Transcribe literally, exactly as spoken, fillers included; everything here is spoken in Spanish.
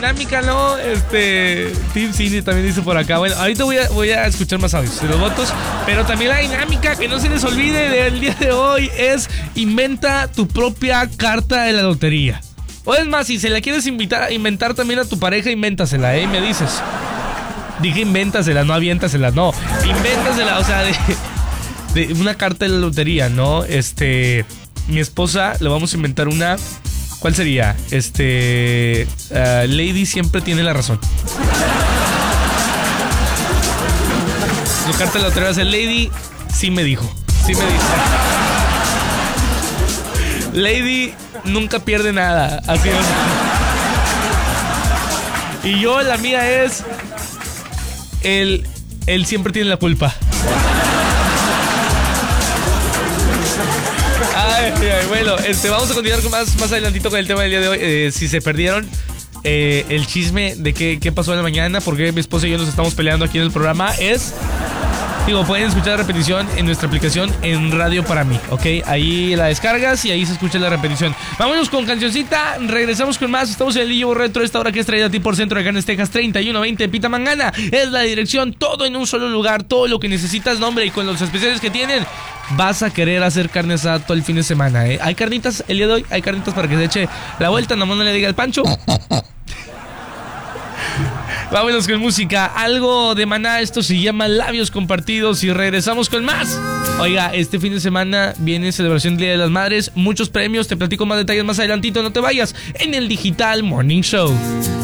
dinámica, ¿no? Este, Team Cindy también dice por acá. Bueno, ahorita voy a, voy a escuchar más audios de los votos, pero también la dinámica que no se les olvide del día de hoy es inventa tu propia carta de la lotería. O es más, si se la quieres invitar, inventar también a tu pareja, invéntasela, ¿eh? Me dices. Dije invéntasela, no aviéntasela, no. Invéntasela, o sea, de, de una carta de la lotería, ¿no? Este, mi esposa, le vamos a inventar una. ¿Cuál sería? Este, uh, Lady siempre tiene la razón. Su carta de la lotería va a ser Lady sí me dijo. Sí me dijo. Lady nunca pierde nada. Así es. Y yo, la mía es Él, él siempre tiene la culpa. Ay, ay, bueno, este, vamos a continuar con más, más adelantito con el tema del día de hoy. Eh, si se perdieron eh, el chisme de qué, qué pasó en la mañana, porque mi esposa y yo nos estamos peleando aquí en el programa, es... Digo, pueden escuchar la repetición en nuestra aplicación en Radio Para Mí, ¿ok? Ahí la descargas y ahí se escucha la repetición. Vámonos con cancioncita, regresamos con más. Estamos en el Illo Retro, esta hora que es traída a ti por Centro de Carnes Texas, treinta y uno veinte Pita Mangana. Es la dirección, todo en un solo lugar, todo lo que necesitas, nombre, y con los especiales que tienen, vas a querer hacer carne asada todo el fin de semana, ¿eh? Hay carnitas el día de hoy, hay carnitas para que se eche la vuelta, nomás no le diga al Pancho. Vámonos con música, algo de Maná, esto se llama Labios Compartidos y regresamos con más. Oiga, este fin de semana viene celebración del Día de las Madres, muchos premios, te platico más detalles más adelantito, no te vayas, en el Digital Morning Show.